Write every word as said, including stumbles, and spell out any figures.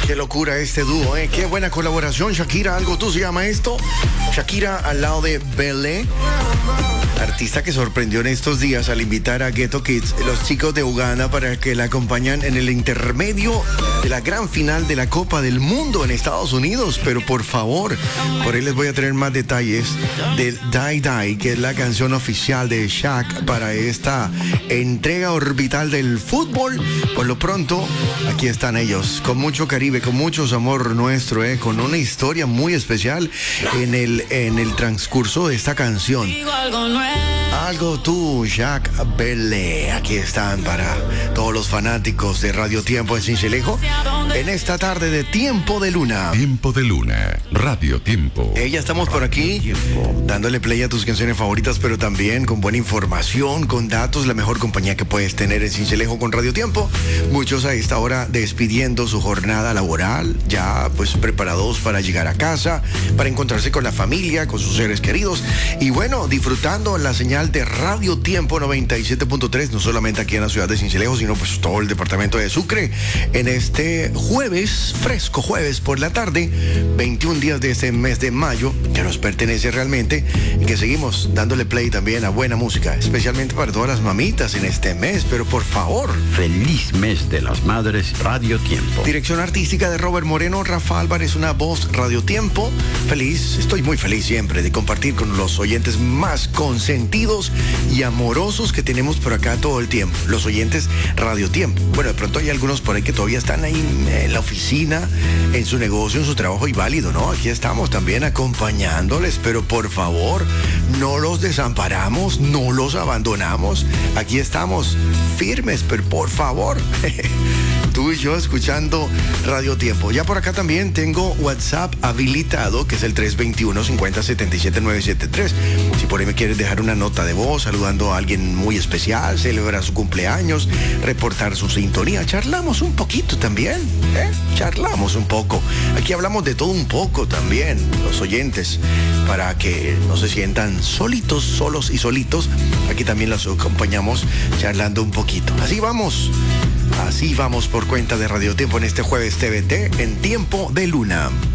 Qué locura este dúo, ¿eh? Qué buena colaboración. Shakira, algo tú se llama esto. Shakira al lado de Belé, artista que sorprendió en estos días al invitar a Ghetto Kids, los chicos de Uganda, para que la acompañan en el intermedio de la gran final de la Copa del Mundo en Estados Unidos. Pero por favor, por ahí les voy a traer más detalles del Die Die, que es la canción oficial de Shaq para esta entrega orbital del fútbol. Por lo pronto, aquí están ellos, con mucho Caribe, con mucho amor nuestro, eh, con una historia muy especial en el, en el transcurso de esta canción. Algo tú, Jacques Belé. Aquí están para todos los fanáticos de Radio Tiempo en Sincelejo en esta tarde de Tiempo de Luna. Tiempo de Luna, Radio Tiempo. Eh, ya estamos por aquí dándole play a tus canciones favoritas, pero también con buena información, con datos, la mejor compañía que puedes tener en Sincelejo con Radio Tiempo. Muchos a esta hora despidiendo su jornada laboral, ya pues preparados para llegar a casa, para encontrarse con la familia, con sus seres queridos y bueno, disfrutando la señal de Radio Tiempo noventa y siete punto tres, no solamente aquí en la ciudad de Sincelejo, sino pues todo el departamento de Sucre, en este jueves, fresco jueves por la tarde, veintiún días de este mes de mayo, que nos pertenece realmente, y que seguimos dándole play también a buena música, especialmente para todas las mamitas en este mes, pero por favor. Feliz mes de las madres, Radio Tiempo. Dirección artística de Robert Moreno, Rafa Álvarez, una voz, Radio Tiempo. Feliz, estoy muy feliz siempre de compartir con los oyentes más consentidos y amorosos que tenemos por acá todo el tiempo, los oyentes Radio Tiempo. Bueno, de pronto hay algunos por ahí que todavía están ahí en la oficina, en su negocio, en su trabajo, y válido, ¿no? Aquí estamos también acompañándoles, pero por favor, no los desamparamos, no los abandonamos. Aquí estamos firmes, pero por favor, tú y yo escuchando Radio Tiempo. Ya por acá también tengo WhatsApp habilitado, que es el tres dos uno, cinco cero siete siete nueve siete tres. Si por ahí me quieres dejar una nota de voz saludando a alguien muy especial, celebrar su cumpleaños, reportar su sintonía, charlamos un poquito también, ¿eh? Charlamos un poco. Aquí hablamos de todo un poco también, los oyentes, para que no se sientan solitos, solos y solitos. Aquí también los acompañamos charlando un poquito. Así vamos. Así vamos por cuenta de Radio Tiempo en este jueves T V T en Tiempo de Luna.